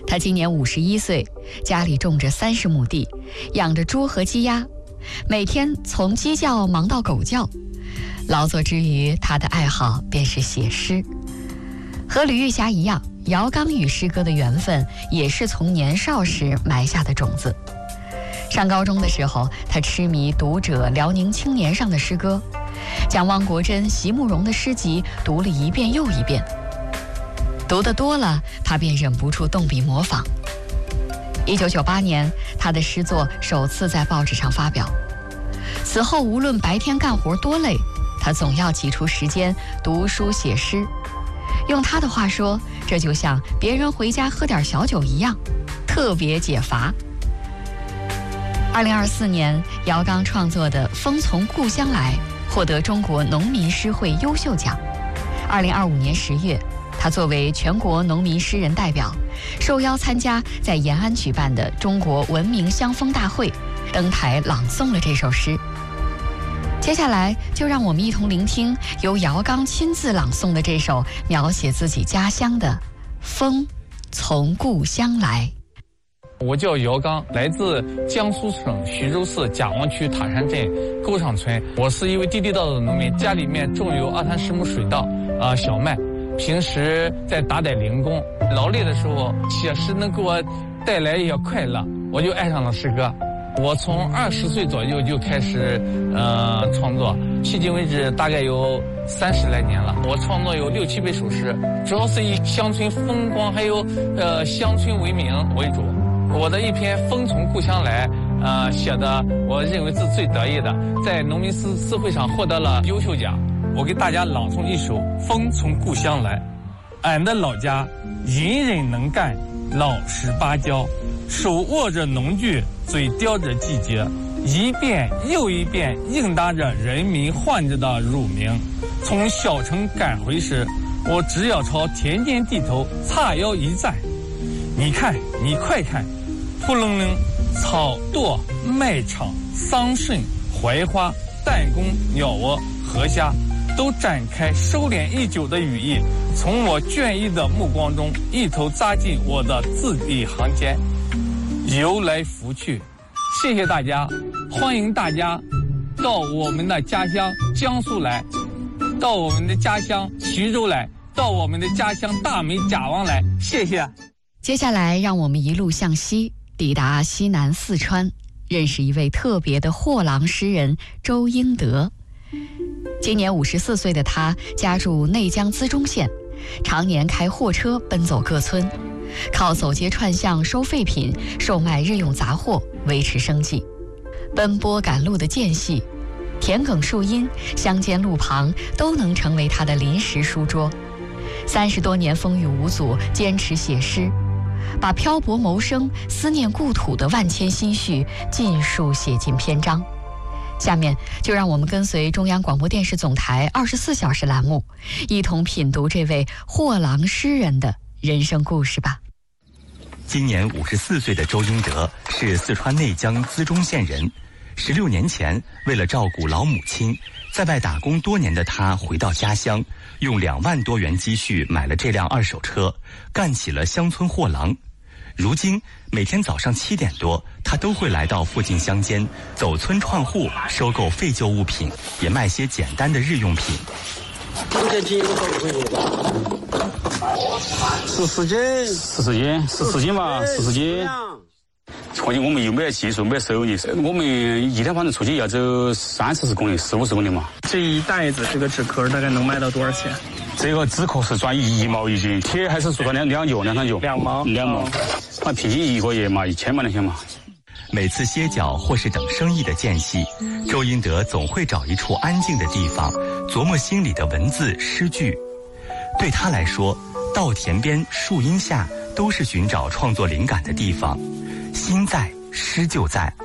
他今年51岁，家里种着30亩地，养着猪和鸡鸭，每天从鸡叫忙到狗叫。劳作之余，他的爱好便是写诗。和吕玉霞一样，姚刚与诗歌的缘分也是从年少时埋下的种子。上高中的时候，他痴迷《读者》《辽宁青年》上的诗歌，将汪国真、席慕容的诗集读了一遍又一遍。读得多了，他便忍不住动笔模仿。1998年，他的诗作首次在报纸上发表。此后，无论白天干活多累，他总要挤出时间读书写诗。用他的话说，这就像别人回家喝点小酒一样，特别解乏。2024年，姚刚创作的《风从故乡来》获得中国农民诗会优秀奖。2025年10月，他作为全国农民诗人代表，受邀参加在延安举办的中国文明乡风大会，登台朗诵了这首诗。接下来，就让我们一同聆听由姚刚亲自朗诵的这首描写自己家乡的《风从故乡来》。 我叫姚刚，来自江苏省徐州市贾王区塔山镇沟上村。我是一位地地道道的农民，家里面种有20-30亩水稻小麦。平时在打点零工，劳累的时候写诗能给我带来一些快乐，我就爱上了诗歌。我从20岁左右就开始创作，迄今为止大概有30来年了。我创作有6-7首诗，主要是以乡村风光还有乡村为名为主。我的一篇《风从故乡来》写的，我认为是最得意的，在农民诗会上获得了优秀奖。我给大家朗诵一首《风从故乡来》。俺的老家隐忍能干，老实巴交，手握着农具，嘴叼着季节，一遍又一遍应答着人民唤着的乳名。从小城赶回时，我只要朝田间地头叉腰一站，你看，你快看，扑棱棱，草垛、麦场、桑葚、槐花、弹弓、鸟窝、河虾，都展开收敛已久的羽翼，从我倦意的目光中一头扎进我的字里行间，游来拂去。谢谢大家，欢迎大家到我们的家乡江苏来，到我们的家乡徐州来，到我们的家乡大美贾王来，谢谢。 接下来，让我们一路向西，抵达西南四川，认识一位特别的货郎诗人周英德。今年54岁的他家住内江资中县，常年开货车奔走各村，靠走街串巷收废品、售卖日用杂货维持生计。奔波赶路的间隙，田埂树荫、乡间路旁都能成为他的临时书桌。30多年风雨无阻，坚持写诗，把漂泊谋生、思念故土的万千心绪尽数写进篇章。下面就让我们跟随中央广播电视总台24小时栏目，一同品读这位货郎诗人的人生故事吧。 今年54岁的周英德是四川内江资中县人。16年前，为了照顾老母亲，在外打工多年的他回到家乡，用2万多元积蓄买了这辆2手车，干起了乡村货郎。如今每天早上7点多，他都会来到附近乡间，走村串户，收购废旧物品，也卖些简单的日用品。 14斤嘛，14斤。或者我们又没有技术，没有手艺，我们一天反正出去要走30-40公里、40-50公里嘛。 这一袋子这个纸壳大概能卖到多少钱？ 这个纸壳是赚1毛1斤，铁还是说2角、2、3角？2毛。那平均一个月嘛，1000嘛，2000嘛。 每次歇脚或是等生意的间隙，周英德总会找一处安静的地方，琢磨心里的文字诗句。对他来说，稻田边、树荫下都是寻找创作灵感的地方。心在，诗就在，